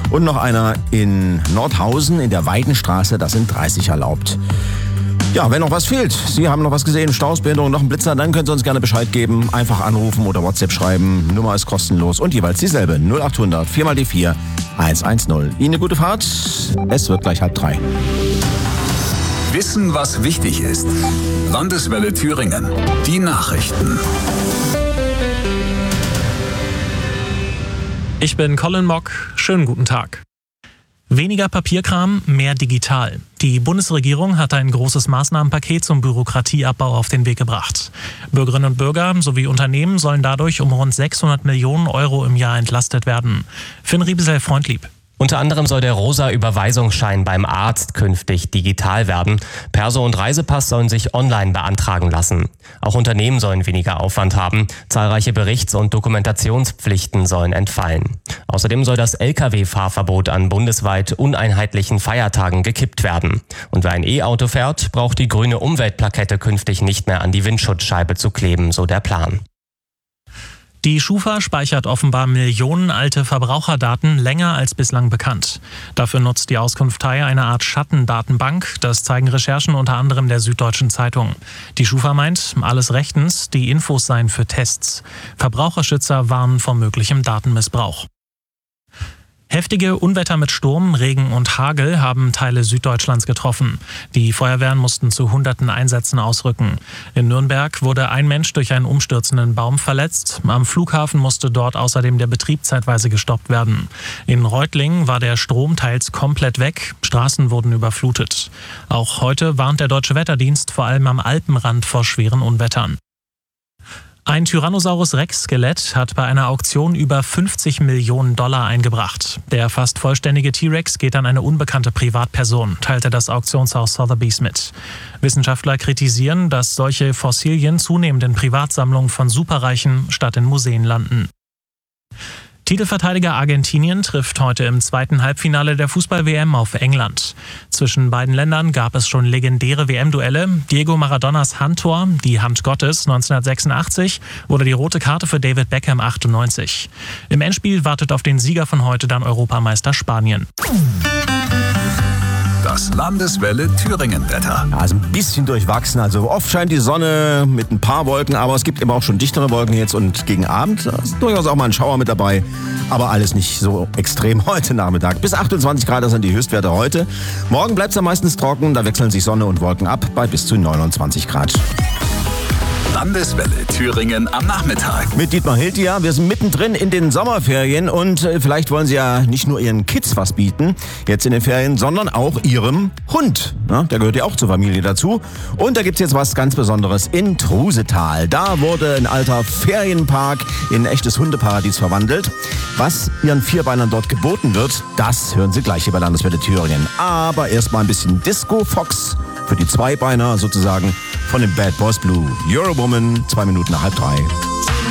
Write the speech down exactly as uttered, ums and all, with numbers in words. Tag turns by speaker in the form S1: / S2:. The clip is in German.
S1: Und noch einer in Nordhausen in der Weidenstraße, das sind dreißig erlaubt. Ja, wenn noch was fehlt, Sie haben noch was gesehen, Stausbehinderung, noch ein Blitzer, dann können Sie uns gerne Bescheid geben. Einfach anrufen oder WhatsApp schreiben. Nummer ist kostenlos und jeweils dieselbe. null acht hundert vier mal die vier eins eins null. Ihnen eine gute Fahrt. Es wird gleich halb drei.
S2: Wissen, was wichtig ist. Landeswelle Thüringen. Die Nachrichten.
S3: Ich bin Colin Mock. Schönen guten Tag. Weniger Papierkram, mehr digital. Die Bundesregierung hat ein großes Maßnahmenpaket zum Bürokratieabbau auf den Weg gebracht. Bürgerinnen und Bürger sowie Unternehmen sollen dadurch um rund sechshundert Millionen Euro im Jahr entlastet werden. Finn Riebesell-Freundlieb.
S4: Unter anderem soll der rosa Überweisungsschein beim Arzt künftig digital werden. Perso und Reisepass sollen sich online beantragen lassen. Auch Unternehmen sollen weniger Aufwand haben. Zahlreiche Berichts- und Dokumentationspflichten sollen entfallen. Außerdem soll das L K W-Fahrverbot an bundesweit uneinheitlichen Feiertagen gekippt werden. Und wer ein E-Auto fährt, braucht die grüne Umweltplakette künftig nicht mehr an die Windschutzscheibe zu kleben, so der Plan.
S3: Die Schufa speichert offenbar Millionen alte Verbraucherdaten länger als bislang bekannt. Dafür nutzt die Auskunftei eine Art Schattendatenbank. Das zeigen Recherchen unter anderem der Süddeutschen Zeitung. Die Schufa meint, alles rechtens, die Infos seien für Tests. Verbraucherschützer warnen vor möglichem Datenmissbrauch. Heftige Unwetter mit Sturm, Regen und Hagel haben Teile Süddeutschlands getroffen. Die Feuerwehren mussten zu hunderten Einsätzen ausrücken. In Nürnberg wurde ein Mensch durch einen umstürzenden Baum verletzt. Am Flughafen musste dort außerdem der Betrieb zeitweise gestoppt werden. In Reutlingen war der Strom teils komplett weg. Straßen wurden überflutet. Auch heute warnt der Deutsche Wetterdienst vor allem am Alpenrand vor schweren Unwettern. Ein Tyrannosaurus Rex-Skelett hat bei einer Auktion über fünfzig Millionen Dollar eingebracht. Der fast vollständige T-Rex geht an eine unbekannte Privatperson, teilte das Auktionshaus Sotheby's mit. Wissenschaftler kritisieren, dass solche Fossilien zunehmend in Privatsammlungen von Superreichen statt in Museen landen. Titelverteidiger Argentinien trifft heute im zweiten Halbfinale der Fußball-W M auf England. Zwischen beiden Ländern gab es schon legendäre W M-Duelle. Diego Maradonas Handtor, die Hand Gottes neunzehnhundertsechsundachtzig, oder die rote Karte für David Beckham achtundneunzig. Im Endspiel wartet auf den Sieger von heute dann Europameister Spanien.
S2: Das Landeswelle Thüringen-Wetter.
S1: Ja, also ein bisschen durchwachsen. Also oft scheint die Sonne mit ein paar Wolken, aber es gibt immer auch schon dichtere Wolken jetzt und gegen Abend ist durchaus auch mal ein Schauer mit dabei. Aber alles nicht so extrem heute Nachmittag. Bis achtundzwanzig Grad sind die Höchstwerte heute. Morgen bleibt es dann meistens trocken, da wechseln sich Sonne und Wolken ab bei bis zu neunundzwanzig Grad.
S2: Landeswelle Thüringen am Nachmittag.
S1: Mit Dietmar Hiltier. Wir sind mittendrin in den Sommerferien und äh, vielleicht wollen Sie ja nicht nur Ihren Kids was bieten, jetzt in den Ferien, sondern auch Ihrem Hund. Ja, der gehört ja auch zur Familie dazu. Und da gibt's jetzt was ganz Besonderes in Trusetal. Da wurde ein alter Ferienpark in ein echtes Hundeparadies verwandelt. Was Ihren Vierbeinern dort geboten wird, das hören Sie gleich hier bei Landeswelle Thüringen. Aber erstmal ein bisschen Disco Fox für die Zweibeiner sozusagen von den Bad Boys Blue. Eurowoman, zwei Minuten nach halb drei.